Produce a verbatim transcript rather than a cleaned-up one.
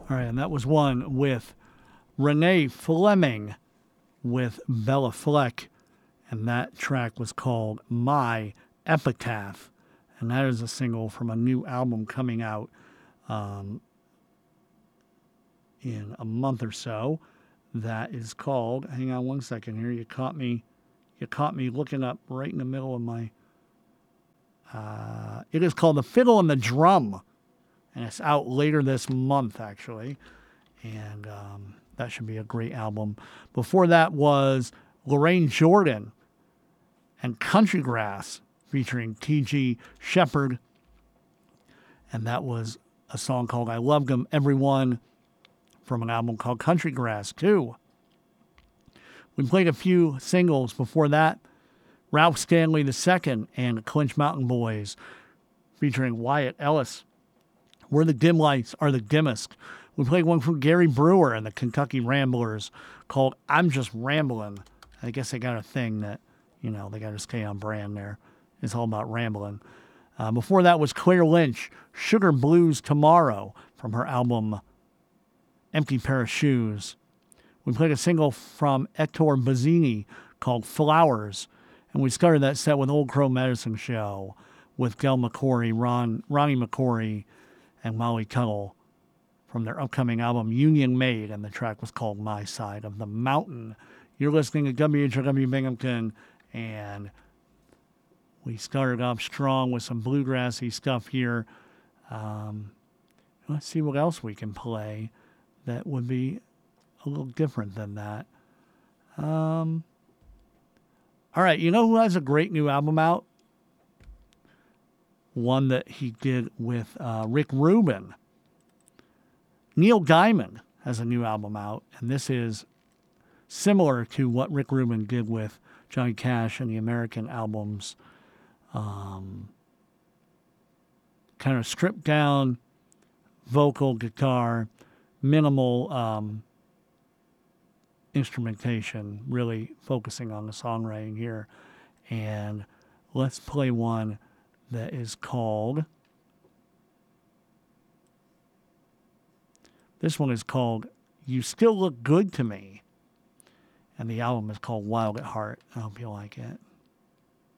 All right, and that was one with Renee Fleming with Bella Fleck, and that track was called My Epitaph, and that is a single from a new album coming out um, in a month or so. That is called, hang on one second here, you caught me, you caught me looking up right in the middle of my, uh, it is called The Fiddle and the Drum, and it's out later this month, actually, and um, that should be a great album. Before that was Lorraine Jordan and Country Grass featuring T G Shepherd, and that was a song called I Love Them Everyone from an album called Country Grass two. We played a few singles before that. Ralph Stanley the Second and Clinch Mountain Boys featuring Wyatt Ellis. Where the Dim Lights Are the Dimmest. We played one from Gary Brewer and the Kentucky Ramblers called I'm Just Ramblin'. I guess they got a thing that, you know, they got to stay on brand there. It's all about rambling. Uh, before that was Claire Lynch, Sugar Blues Tomorrow from her album Empty Pair of Shoes. We played a single from Ettore Bazzini called Flowers. And we started that set with Old Crow Medicine Show with Del McCoury, Ron, Ronnie McCoury, and Molly Tuttle from their upcoming album Union Made, and the track was called My Side of the Mountain. You're listening to W H R W Binghamton, and we started off strong with some bluegrassy stuff here. Um, let's see what else we can play that would be a little different than that. Um, all right, you know who has a great new album out? One that he did with uh, Rick Rubin. Neil Gaiman has a new album out, and this is similar to what Rick Rubin did with Johnny Cash and the American albums. Um, kind of stripped down vocal, guitar, minimal um, instrumentation, really focusing on the songwriting here. And let's play one that is called, this one is called You Still Look Good to Me. And the album is called Wild at Heart. I hope you like it.